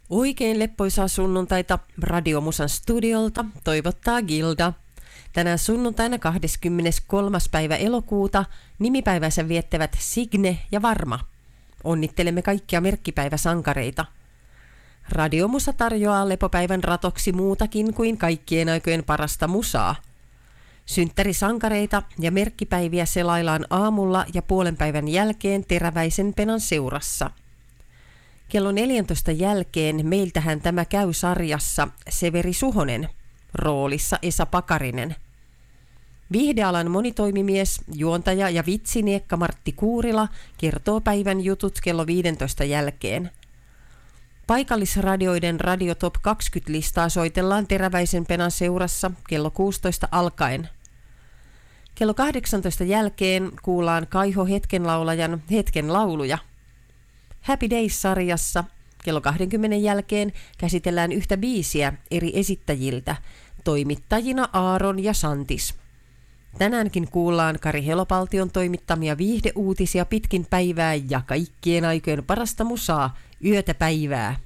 Oikein leppoisaa sunnuntaita Radiomusan studiolta toivottaa Gilda. Tänään sunnuntaina 23. päivä elokuuta nimipäivänsä viettävät Signe ja Varma. Onnittelemme kaikkia merkkipäiväsankareita. Radiomusa tarjoaa lepopäivän ratoksi muutakin kuin kaikkien aikojen parasta musaa. Synttärisankareita ja merkkipäiviä selaillaan aamulla ja puolen päivän jälkeen Teräväisen Penan seurassa. Kello 14 jälkeen meiltähän tämä käy sarjassa Severi Suhonen, roolissa Esa Pakarinen. Viihdealan monitoimimies, juontaja ja vitsiniekka Martti Kuurila kertoo päivän jutut kello 15 jälkeen. Paikallisradioiden Radio Top 20-listaa soitellaan Teräväisen Penan seurassa kello 16 alkaen. Kello 18 jälkeen kuullaan Kaiho Hetkenlaulajan Hetken lauluja. Happy Days-sarjassa kello 20 jälkeen käsitellään yhtä biisiä eri esittäjiltä, toimittajina Aaron ja Santis. Tänäänkin kuullaan Kari Helopaltion toimittamia viihdeuutisia pitkin päivää ja kaikkien aikojen parasta musaa yötä päivää.